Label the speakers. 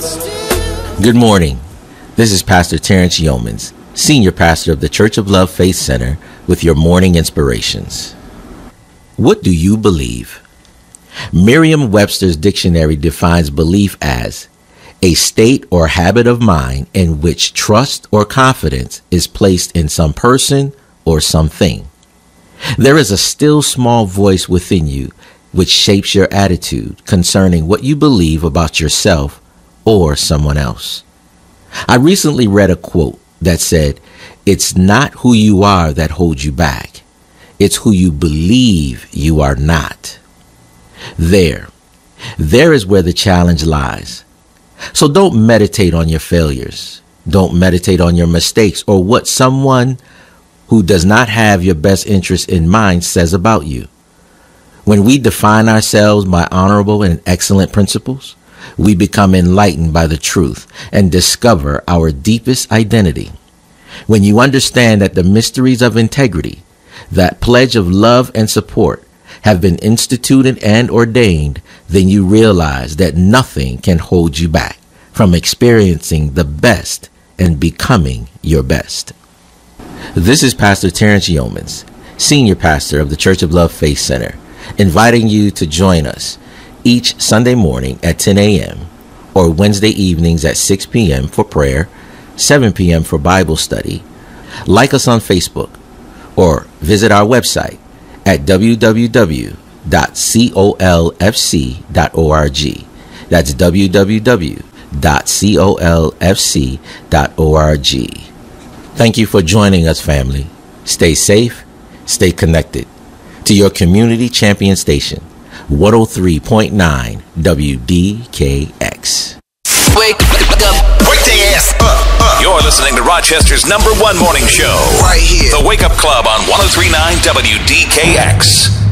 Speaker 1: Good morning. This is Pastor Terrence Yeomans, Senior Pastor of the Church of Love Faith Center, with your morning inspirations. What do you believe? Merriam-Webster's dictionary defines belief as a state or habit of mind in which trust or confidence is placed in some person or something. There is a still small voice within you which shapes your attitude concerning what you believe about yourself or someone else. I recently read a quote that said, "It's not who you are that holds you back. It's who you believe you are not." There is where the challenge lies. So don't meditate on your failures. Don't meditate on your mistakes or what someone who does not have your best interest in mind says about you. When we define ourselves by honorable and excellent principles, we become enlightened by the truth and discover our deepest identity. When you understand that the mysteries of integrity, that pledge of love and support, have been instituted and ordained, then you realize that nothing can hold you back from experiencing the best and becoming your best. This is Pastor Terrence Yeomans, Senior Pastor of the Church of Love Faith Center, inviting you to join us each Sunday morning at 10 a.m. or Wednesday evenings at 6 p.m. for prayer, 7 p.m. for Bible study. Like us on Facebook or visit our website at www.colfc.org. That's www.colfc.org. Thank you for joining us, family. Stay safe, stay connected to your community champion station, 103.9 WDKX.
Speaker 2: Wake their ass up. You're listening to Rochester's #1 morning show. Right here. The Wake Up Club on 103.9 WDKX.